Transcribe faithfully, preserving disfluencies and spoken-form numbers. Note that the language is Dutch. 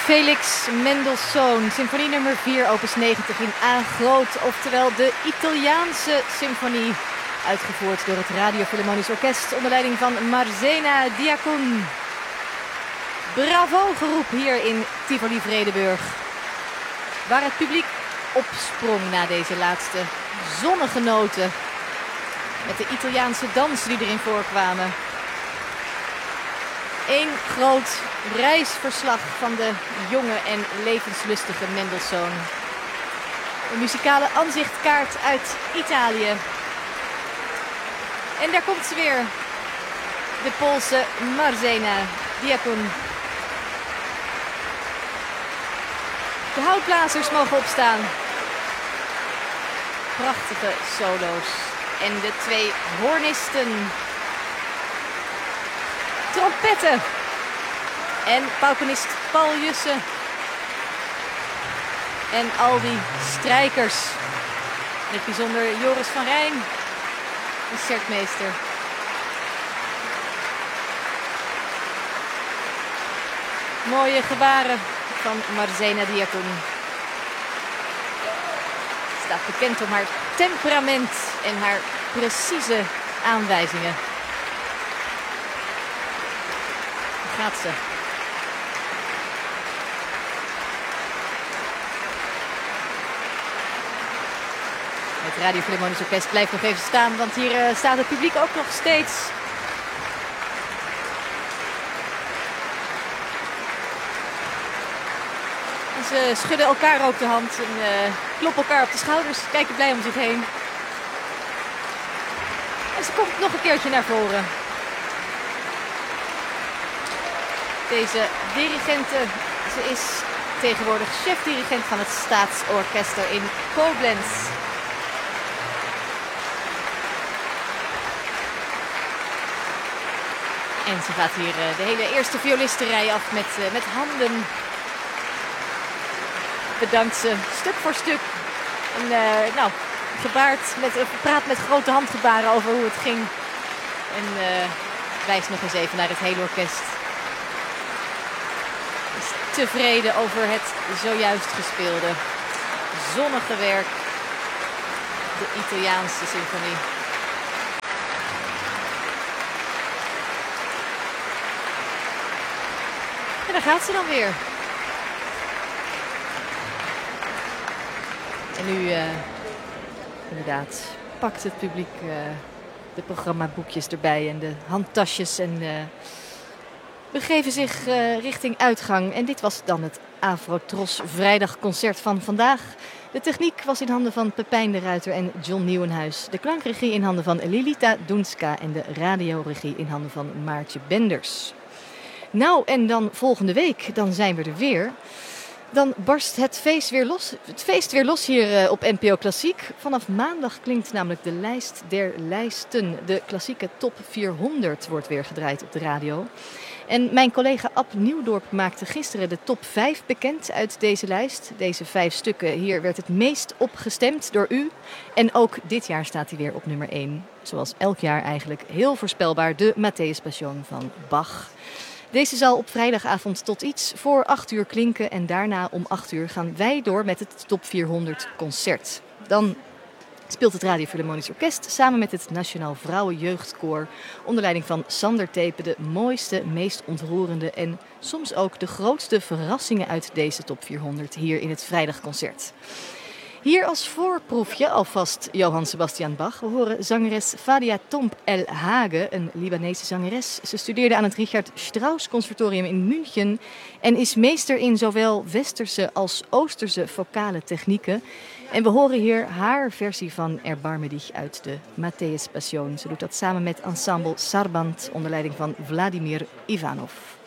Felix Mendelssohn, symfonie nummer vier, opus negentig in A groot, oftewel de Italiaanse symfonie. Uitgevoerd door het Radio Philharmonisch Orkest onder leiding van Marzena Diacon. Bravo geroep hier in Tivoli Vredenburg, waar het publiek opsprong na deze laatste zonnige noten. Met de Italiaanse dansen die erin voorkwamen. Eén groot reisverslag van de jonge en levenslustige Mendelssohn. Een muzikale aanzichtkaart uit Italië. En daar komt ze weer. De Poolse Marzena Diacon. De houtblazers mogen opstaan. Prachtige solo's. En de twee hoornisten. Trompetten. En paukenist Paul Jussen. En al die strijkers. In het bijzonder Joris van Rijn, concertmeester. Mooie gebaren van Marzena Diacon. Ze staat bekend om haar temperament en haar precieze aanwijzingen. Daar gaat ze. Het Radio Philharmonisch Orkest blijft nog even staan, want hier uh, staat het publiek ook nog steeds. En ze schudden elkaar ook de hand en uh, kloppen elkaar op de schouders, kijken blij om zich heen. En ze komt nog een keertje naar voren. Deze dirigente, ze is tegenwoordig chef-dirigent van het Staatsorchester in Koblenz. En ze gaat hier uh, de hele eerste violistenrij af met, uh, met handen. Bedankt ze stuk voor stuk. En uh, nou, gebaard met, uh, praat met grote handgebaren over hoe het ging. En uh, wijst nog eens even naar het hele orkest. Is tevreden over het zojuist gespeelde zonnige werk. De Italiaanse symfonie. En daar gaat ze dan weer. En nu, uh, inderdaad, pakt het publiek uh, de programmaboekjes erbij en de handtasjes en uh, begeven zich uh, richting uitgang. En dit was dan het Afro-Tros vrijdagconcert van vandaag. De techniek was in handen van Pepijn de Ruiter en John Nieuwenhuis. De klankregie in handen van Lilita Doenska en de radioregie in handen van Maartje Benders. Nou, en dan volgende week, dan zijn we er weer. Dan barst het feest weer los, het feest weer los hier uh, op N P O Klassiek. Vanaf maandag klinkt namelijk de lijst der lijsten. De klassieke top vierhonderd wordt weer gedraaid op de radio. En mijn collega Ab Nieuwdorp maakte gisteren de top vijf bekend uit deze lijst. Deze vijf stukken, hier werd het meest op gestemd door u. En ook dit jaar staat hij weer op nummer één. Zoals elk jaar eigenlijk heel voorspelbaar, de Matthäus Passion van Bach. Deze zal op vrijdagavond tot iets voor acht uur klinken en daarna om acht uur gaan wij door met het top vierhonderd concert. Dan speelt het Radio Philharmonisch Orkest samen met het Nationaal Vrouwenjeugdkoor onder leiding van Sander Tepe de mooiste, meest ontroerende en soms ook de grootste verrassingen uit deze top vierhonderd hier in het vrijdagconcert. Hier als voorproefje alvast Johann Sebastian Bach. We horen zangeres Fadia Tomp El Hage, een Libanese zangeres. Ze studeerde aan het Richard Strauss Conservatorium in München en is meester in zowel westerse als oosterse vocale technieken. En we horen hier haar versie van Erbarme dich uit de Matthäus Passion. Ze doet dat samen met ensemble Sarband onder leiding van Vladimir Ivanov.